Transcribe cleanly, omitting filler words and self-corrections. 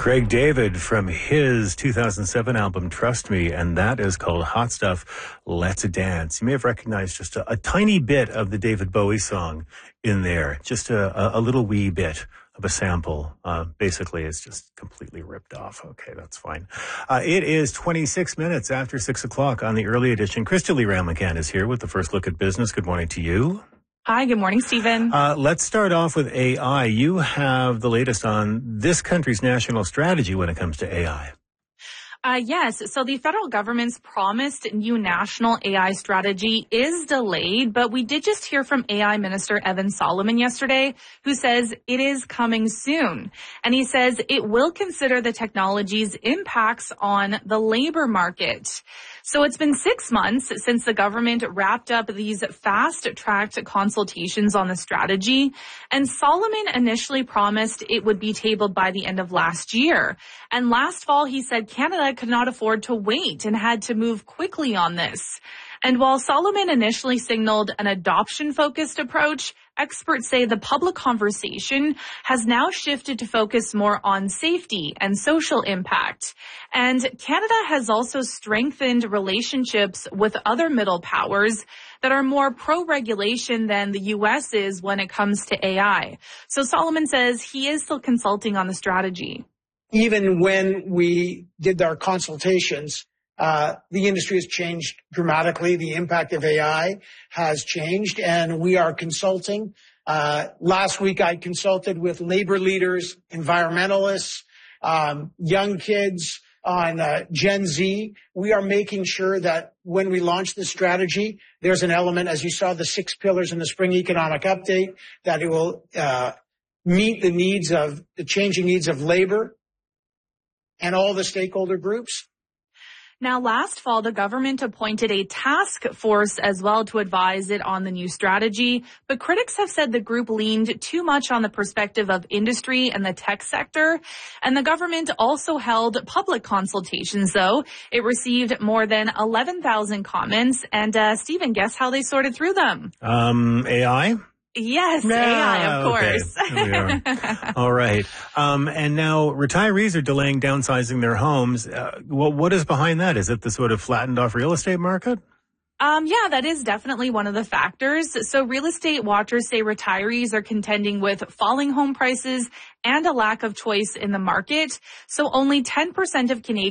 Craig David from his 2007 album, Trust Me, and that is called Hot Stuff, Let's Dance. You may have recognized just a tiny bit of the David Bowie song in there, just a little wee bit of a sample. Basically, it's just completely ripped off. Okay, that's fine. It is 26 minutes after 6 o'clock on the early edition. Krista Lee Ramacan is here with the first look at business. Good morning to you. Hi, good morning, Stephen. Let's start off with AI. You have the latest on this country's national strategy when it comes to AI. Yes. So the federal government's promised new national AI strategy is delayed, but we did just hear from AI Minister Evan Solomon yesterday, who says it is coming soon. And he says it will consider the technology's impacts on the labor market. So it's been 6 months since the government wrapped up these fast-tracked consultations on the strategy, and Solomon initially promised it would be tabled by the end of last year. And last fall, he said Canada could not afford to wait and had to move quickly on this. And while Solomon initially signaled an adoption-focused approach, experts say the public conversation has now shifted to focus more on safety and social impact. And Canada has also strengthened relationships with other middle powers that are more pro-regulation than the U.S. is when it comes to AI. So Solomon says he is still consulting on the strategy. Even when we did our consultations, the industry has changed dramatically. The impact of AI has changed, and we are consulting. Last week, I consulted with labor leaders, environmentalists, young kids on Gen Z. We are making sure that when we launch this strategy, there's an element, as you saw, the 6 pillars in the spring economic update, that it will meet the changing needs of labor and all the stakeholder groups. Now, last fall, the government appointed a task force as well to advise it on the new strategy. But critics have said the group leaned too much on the perspective of industry and the tech sector. And the government also held public consultations, though. It received more than 11,000 comments. And, Stephen, guess how they sorted through them? AI? Yes, AI, of course. Okay. All right. And now retirees are delaying downsizing their homes. What is behind that? Is it the sort of flattened off real estate market? Yeah, that is definitely one of the factors. So real estate watchers say retirees are contending with falling home prices and a lack of choice in the market. So only 10% of Canadians